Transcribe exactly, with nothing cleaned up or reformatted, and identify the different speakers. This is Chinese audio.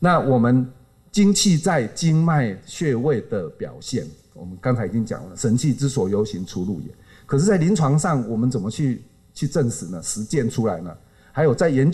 Speaker 1: 那我们精气在经脉穴位的表现，我们刚才已经讲了，神气之所由行，出入也。可是，在临床上，我们怎么去去证实呢？实践出来呢？还有在研究。